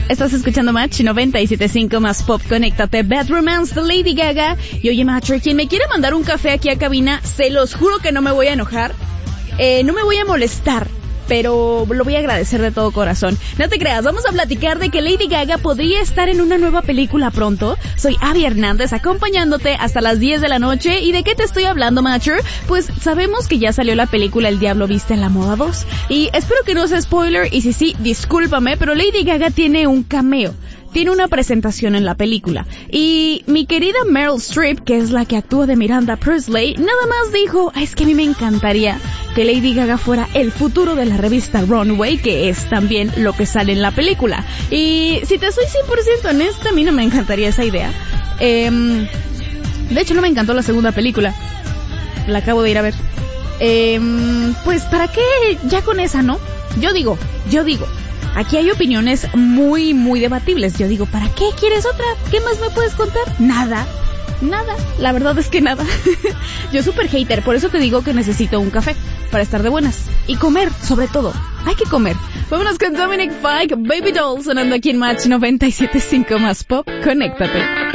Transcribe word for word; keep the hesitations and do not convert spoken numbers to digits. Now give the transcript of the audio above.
Estás escuchando Match noventa y siete punto cinco más pop. Conéctate. Bad Romance de Lady Gaga. Y oye, Matcher, quien me quiere mandar un café aquí a cabina, se los juro que no me voy a enojar. Eh, no me voy a molestar, pero lo voy a agradecer de todo corazón. No te creas, vamos a platicar de que Lady Gaga podría estar en una nueva película pronto. Soy Abby Hernández, acompañándote hasta las diez de la noche. ¿Y de qué te estoy hablando, Matcher? Pues sabemos que ya salió la película El Diablo Viste en la Moda dos. Y espero que no sea spoiler, y si sí, discúlpame, pero Lady Gaga tiene un cameo. Tiene una presentación en la película. Y mi querida Meryl Streep, que es la que actúa de Miranda Presley, nada más dijo, es que a mí me encantaría que Lady Gaga fuera el futuro de la revista Runway, que es también lo que sale en la película. Y si te soy cien por ciento honesta, a mí no me encantaría esa idea. Eh, de hecho, no me encantó la segunda película. La acabo de ir a ver. Eh, pues, ¿para qué ya con esa, no? Yo digo, yo digo. Aquí hay opiniones muy, muy debatibles. Yo digo, ¿para qué quieres otra? ¿Qué más me puedes contar? Nada, nada, la verdad es que nada. Yo súper hater, por eso te digo que necesito un café para estar de buenas. Y comer, sobre todo, hay que comer. Vámonos con Dominic Fike, Baby Doll, sonando aquí en Match noventa y siete punto cinco más pop. Conéctate.